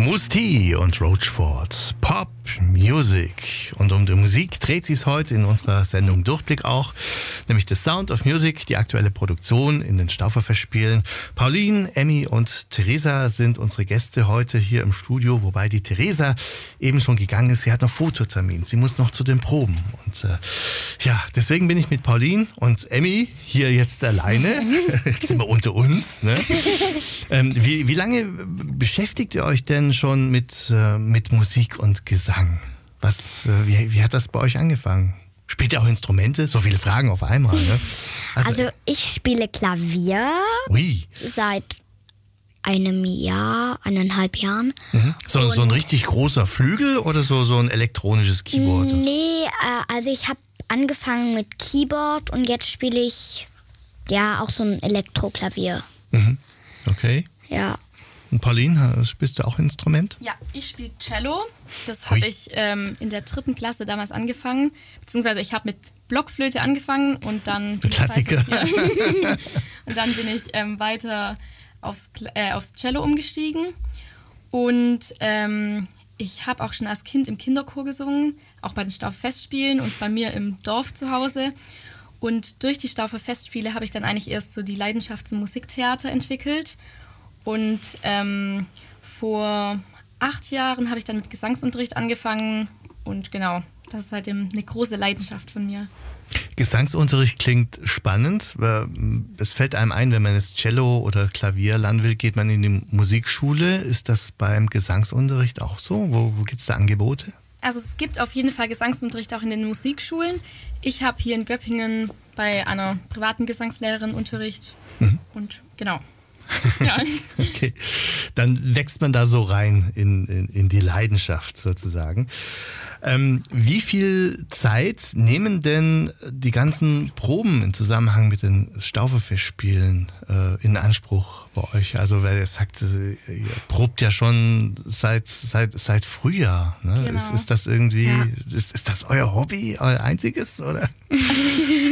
Mousse-T und Roachford. Pop Music. Und um die Musik dreht sich es heute in unserer Sendung Durchblick auch. Nämlich The Sound of Music, die aktuelle Produktion in den Stauferfestspielen. Pauline, Emmy und Theresa sind unsere Gäste heute hier im Studio. Wobei die Theresa eben schon gegangen ist. Sie hat noch Fototermin. Sie muss noch zu den Proben. Und deswegen bin ich mit Pauline und Emmy hier jetzt alleine. Jetzt sind wir unter uns. Ne? Wie lange beschäftigt ihr euch denn schon mit Musik und Gesang? Wie hat das bei euch angefangen? Spielt ihr auch Instrumente? So viele Fragen auf einmal. Ne? Also ich spiele Klavier seit einem Jahr, 1,5 Jahren. Mhm. So ein richtig großer Flügel oder so ein elektronisches Keyboard? Nee, also ich habe angefangen mit Keyboard und jetzt spiele ich auch so ein Elektroklavier. Mhm. Okay. Ja. Und Pauline, spielst du auch ein Instrument? Ja, ich spiele Cello. Das habe ich in der 3. Klasse damals angefangen. Beziehungsweise ich habe mit Blockflöte angefangen und dann... Klassiker. Und dann bin ich weiter aufs Cello umgestiegen. Und ich habe auch schon als Kind im Kinderchor gesungen, auch bei den Stauferfestspielen und bei mir im Dorf zu Hause. Und durch die Stauferfestspiele habe ich dann eigentlich erst so die Leidenschaft zum Musiktheater entwickelt. Und vor 8 Jahren habe ich dann mit Gesangsunterricht angefangen und genau, das ist seitdem eine große Leidenschaft von mir. Gesangsunterricht klingt spannend. Es fällt einem ein, wenn man jetzt Cello oder Klavier lernen will, geht man in die Musikschule. Ist das beim Gesangsunterricht auch so? Wo gibt es da Angebote? Also es gibt auf jeden Fall Gesangsunterricht auch in den Musikschulen. Ich habe hier in Göppingen bei einer privaten Gesangslehrerin Unterricht und genau. Ja. Okay, dann wächst man da so rein in die Leidenschaft sozusagen. Wie viel Zeit nehmen denn die ganzen Proben im Zusammenhang mit den Stauferfestspielen in Anspruch bei euch? Also weil ihr sagt, ihr probt ja schon seit Frühjahr. Ne? Genau. Ist das irgendwie, ist das euer Hobby, euer einziges? Oder?